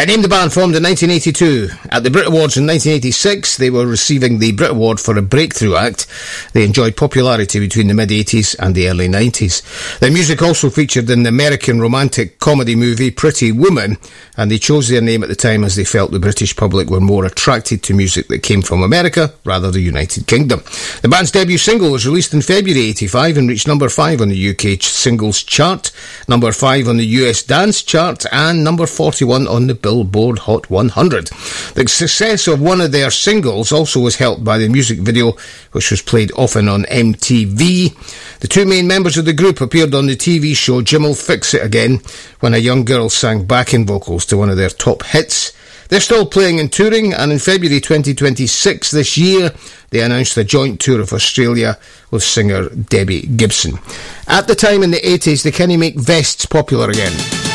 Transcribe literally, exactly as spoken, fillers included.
Uh, name the band formed in nineteen eighty-two. At the Brit Awards in nineteen eighty-six, they were receiving the Brit Award for a breakthrough act. They enjoyed popularity between the mid-eighties and the early nineties. Their music also featured in the American romantic comedy movie Pretty Woman, and they chose their name at the time as they felt the British public were more attracted to music that came from America rather than the United Kingdom. The band's debut single was released in February eighty-five and reached number five on the U K singles chart, number five on the U S dance chart, and number forty-one on the Billboard Hot one hundred. The success of one of their singles also was helped by the music video, which was played often on M T V. The two main members of the group appeared on the T V show Jim'll Fix It Again, when a young girl sang backing vocals to one of their top hits. They're still playing and touring, and in February twenty twenty-six this year, they announced a joint tour of Australia with singer Debbie Gibson. At the time in the eighties, they kind of make vests popular again.